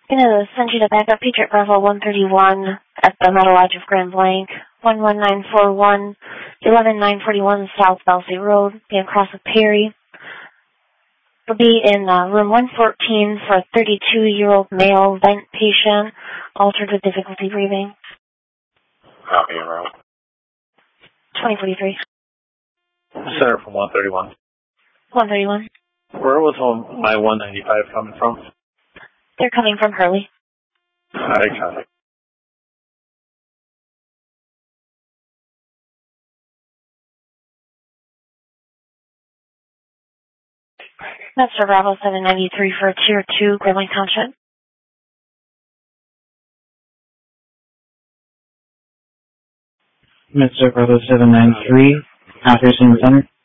Gonna send you to backup Patriot Bravo 131 at the Meadow Lodge of Grand Blanc, 11941, 11941 South Belsey Road, being across with Perry. Will be in room 114 for a 32-year-old male vent patient, altered with difficulty breathing. Copy, route. 2043. Center from 131. 131. Where was my 195 coming from? They're coming from Hurley. I copy. Master Bravo 793 for a Tier 2, Grand Blanc Township. Mr. Bravo 793, Patterson Center.